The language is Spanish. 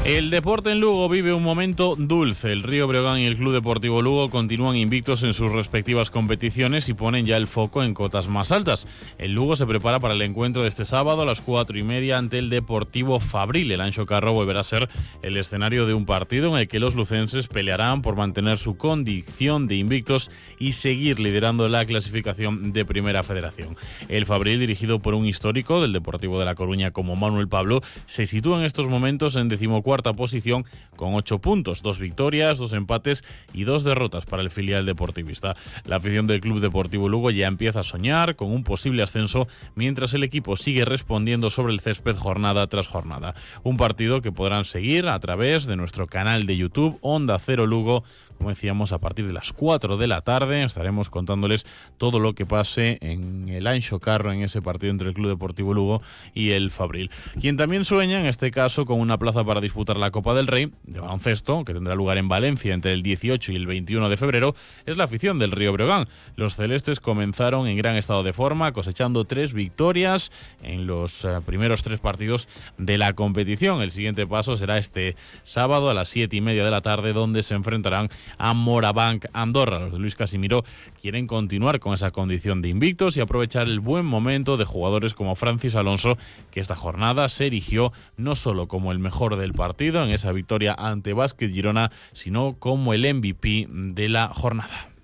El deporte en Lugo vive un momento dulce. El Río Breogán y el Club Deportivo Lugo continúan invictos en sus respectivas competiciones y ponen ya el foco en cotas más altas. El Lugo se prepara para el encuentro de este sábado a las 4:30 ante el Deportivo Fabril. El Anxo Carro volverá a ser el escenario de un partido en el que los lucenses pelearán por mantener su condición de invictos y seguir liderando la clasificación de Primera Federación. El Fabril, dirigido por un histórico del Deportivo de La Coruña como Manuel Pablo, se sitúa en estos momentos en 14ª posición con 8 puntos, 2 victorias, 2 empates y 2 derrotas para el filial deportivista. La afición del Club Deportivo Lugo ya empieza a soñar con un posible ascenso mientras el equipo sigue respondiendo sobre el césped jornada tras jornada. Un partido que podrán seguir a través de nuestro canal de YouTube Onda Cero Lugo. Como decíamos, a partir de las 4 de la tarde estaremos contándoles todo lo que pase en el Anxo Carro, en ese partido entre el Club Deportivo Lugo y el Fabril. Quien también sueña, en este caso, con una plaza para disputar la Copa del Rey de baloncesto, que tendrá lugar en Valencia entre el 18 y el 21 de febrero, es la afición del Río Breogán. Los celestes comenzaron en gran estado de forma, cosechando 3 victorias en los primeros 3 partidos de la competición. El siguiente paso será este sábado a las 7:30 de la tarde, donde se enfrentarán a Morabanc Andorra. Los de Luis Casimiro quieren continuar con esa condición de invictos y aprovechar el buen momento de jugadores como Francis Alonso, que esta jornada se erigió no solo como el mejor del partido en esa victoria ante Básquet Girona, sino como el MVP de la jornada.